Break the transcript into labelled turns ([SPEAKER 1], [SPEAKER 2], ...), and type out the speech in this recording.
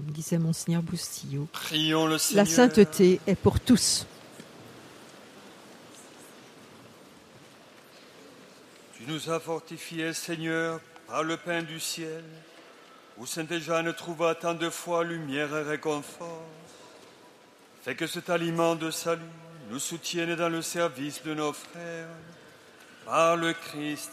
[SPEAKER 1] comme disait Monseigneur Boustillot.
[SPEAKER 2] Prions le Seigneur.
[SPEAKER 1] La sainteté est pour tous.
[SPEAKER 2] Tu nous as fortifiés, Seigneur, par le pain du ciel, où Sainte Jeanne trouva tant de fois lumière et réconfort. Fais que cet aliment de salut nous soutienne dans le service de nos frères. Par le Christ